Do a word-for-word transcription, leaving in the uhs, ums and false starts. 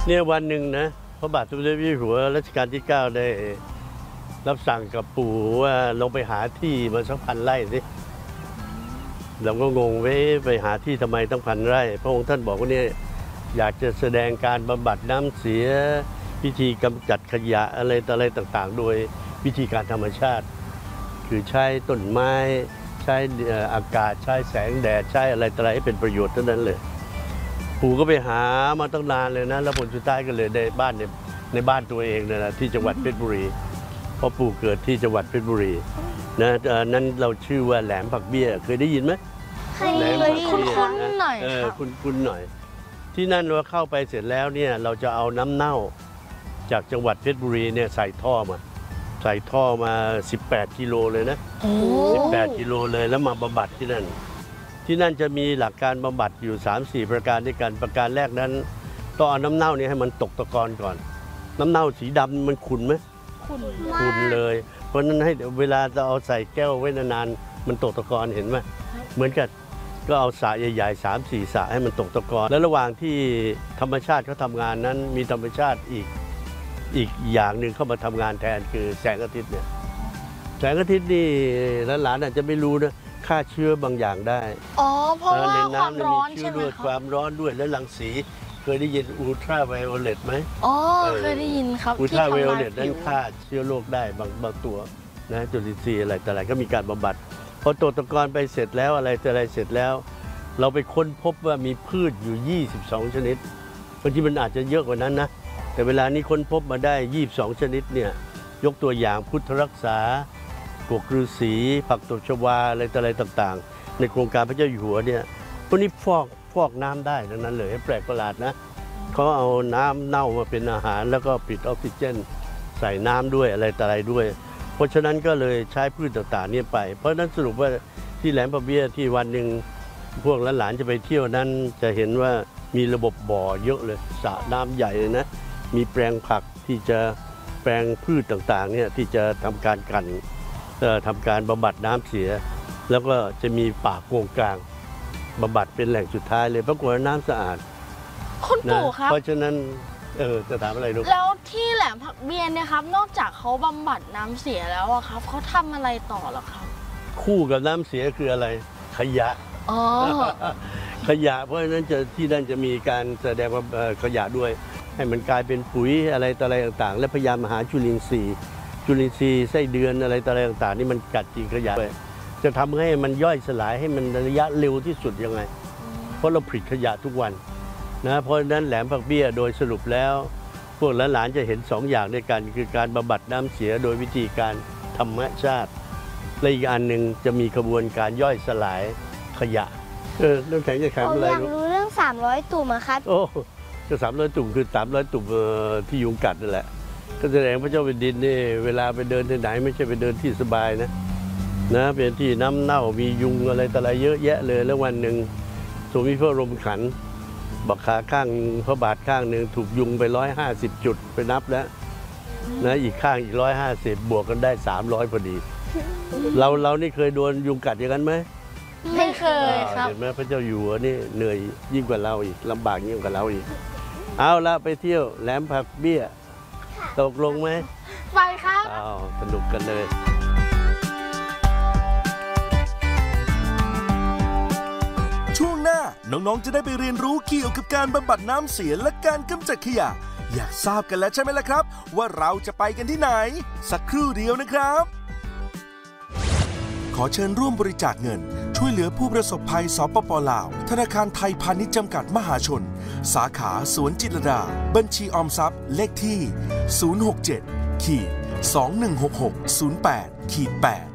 เนี่ยวันหนึ่งนะพระบาทสมเด็จพระเจ้าอยู่หัวรัชกาลที่เก้าได้รับสั่งกับปู่ว่าลงไปหาที่มาสักพันไร่สิเราก็งงไว้ไปหาที่ทำไมต้องพันไร่พระองค์ท่านบอกว่าเนี่ยอยากจะแสดงการบำบัดน้ำเสียวิธีกำจัดขยะอะไรต่ออะไรต่างๆโดยวิธีการธรรมชาติคือใช้ต้นไม้ใช้อากาศใช้แสงแดดใช้อะไรต่ออะไรให้เป็นประโยชน์เท่านั้นเลยปู่ก็ไปหามาตั้งนานเลยนะแล้วผลสุดท้ายก็เลยได้บ้านในในบ้านตัวเองนะนะที่จังหวัดเพชรบุรีเพราะปู่เกิดที่จังหวัดเพชรบุรีนะนั้นเราชื่อว่าแหลมผักเบี้ยเคยได้ยินไหมเคยได้ยินคุ้นๆหน่อยเออคุ้นๆหน่อยที่นั่นว่าเข้าไปเสร็จแล้วเนี่ยเราจะเอาน้ำเน่าจากจังหวัดเพชรบุรีเนี่ยใส่ท่อมาใส่ท่อมาสิบแปดกิโลเลยนะสิบแปดกิโลเลยแล้วมาบำบัดที่นั่นที่นั่นจะมีหลักการบำบัดอยู่ สามสี่ ประการด้วยกันประการแรกนั้นต้องเอาน้ำเน่านี้ให้มันตกตะกอนก่อนน้ำเน่าสีดำมันขุ่นไหมขุ่นขุ่นเลยเพราะนั้นให้เวลาจะเอาใส่แก้วไว้นานๆมันตกตะกอนเห็นไหมเหมือนกันก็เอาสระใหญ่ๆ สามสี่ สระให้มันตกตะกอนแล้วระหว่างที่ธรรมชาติเขาทำงานนั้นมีธรรมชาติอีกอีกอย่างหนึ่งเข้ามาทำงานแทนคือแสงอาทิตย์เนี่ยแสงอาทิตย์นี่หลานๆอาจจะไม่รู้นะฆ่าเชื้อบางอย่างได้อ๋อเพราะว่าความร้อนใช่ไหมครับความร้อนด้วยและรังสีเคยได้ยินอูลตราไวโอเลตไหมอ๋อเคยได้ยินครับอูลตราไวโอเลตนั้นฆ่าเชื้อโรคได้บางบางตัวนะจุลินทรีย์อะไรแต่อะไรก็มีการบำบัดพอตกตะกอนไปเสร็จแล้วอะไรแต่อะไรเสร็จแล้วเราไปค้นพบว่ามีพืชอยู่ยี่สิบสองชนิดบางทีมันอาจจะเยอะกว่านั้นนะแต่เวลานี้ค้นพบมาได้ยี่สิบสองชนิดเนี่ยยกตัวอย่างพุทธรักษากวกฤาษีผักตบชวาอะไรต่ออะไรต่างๆในโครงการพระเจ้าอยู่หัวเนี่ยพวกนี้ฟอกฟอกน้ำได้ทั้งนั้นเลยแปลกประหลาดนะเขาเอาน้ำเน่ามาเป็นอาหารแล้วก็ปิดออกซิเจนใส่น้ำด้วยอะไรต่ออะไรด้วยเพราะฉะนั้นก็เลยใช้พืชต่างๆนี่ไปเพราะนั้นสรุปว่าที่แหลมผักเบี้ยที่วันหนึ่งพวกหลานๆจะไปเที่ยวนั้นจะเห็นว่ามีระบบบ่อเยอะเลยสระน้ำใหญ่เลยนะมีแปลงผักที่จะแปลงพืชต่างๆเนี่ยที่จะทำการกันทำการบำบัดน้ำเสียแล้วก็จะมีป่าโกงกลางบำบัดเป็นแหล่งสุดท้ายเลยปรากฏว่าน้ำสะอาดคุณปู่ครับเพราะฉะนั้นเออจะถามอะไรลูกแล้วที่แหลมผักเบี้ยเนี่ยครับนอกจากเขาบำบัดน้ำเสียแล้วอะครับเขาทำอะไรต่อหรอครับคู่กับน้ำเสียคืออะไรขยะอ๋อขยะเพราะฉะนั้นจะที่นั่นจะมีการแสดงว่าขยะด้วยให้มันกลายเป็นปุ๋ยอะไรต่ออะไรต่างๆและพยายามหาจุลินทรีย์จุลินทรีย์ไส้เดือนอะไรต่ออะไรต่างๆนี่มันกัดกินขยะไปจะทำให้มันย่อยสลายให้มันระยะเร็วที่สุดยังไงเพราะเราผลิตขยะทุกวันนะเพราะฉะนั้นแหลมผักเบี้ยโดยสรุปแล้วพวกหลานๆจะเห็นสองอย่างด้วยกันคือการบำบัดน้ำเสียโดยวิธีการธรรมชาติและอีกอันหนึ่งจะมีกระบวนการย่อยสลายขยะเออเรื่องแข็งจะแข็งอะไรอยากรู้เรื่องสามร้อยตุ่มครับโอ้จะสามร้อยตุ่มคือสามร้อยตุ่มที่ยุงกัดนั่นแหละก็แสดงพระเจ้าแผ่นดินนี่เวลาไปเดินที่ไหนไม่ใช่ไปเดินที่สบายนะนะเป็นที่น้ำเน่ามียุงอะไรต่ออะไรเยอะแยะเลยแล้ววันหนึ่งทรงมีพระลมขันบักขาข้างพระบาทข้างหนึ่งถูกยุงไปร้อยห้าสิบจุดไปนับแล้วนะอีกข้างอีกร้อยห้าสิบบวกกันได้สามร้อยพอดีเราเรานี่เคยโดนยุงกัดอย่างนั้นไหมไม่เคยครับเห็นไหมพระเจ้าอยู่หัวนี่เหนื่อยยิ่งกว่าเราอีกลำบากยิ่งกว่าเราอีกเอาละไปเที่ยวแหลมผักเบี้ยตกลงไหมไปครับอ้าวสนุกกันเลยช่วงหน้าน้องๆจะได้ไปเรียนรู้เกี่ยวกับการบำบัดน้ำเสียและการกำจัดขยะอยากทราบกันแล้วใช่ไหมล่ะครับว่าเราจะไปกันที่ไหนสักครู่เดียวนะครับขอเชิญร่วมบริจาคเงินช่วยเหลือผู้ประสบภัยสปป.ลาวธนาคารไทยพาณิชย์จำกัดมหาชนสาขาสวนจิตรลดาบัญชีออมทรัพย์เลขที่ศูนย์ หก เจ็ด สอง หนึ่ง หก หก ศูนย์ แปด แปด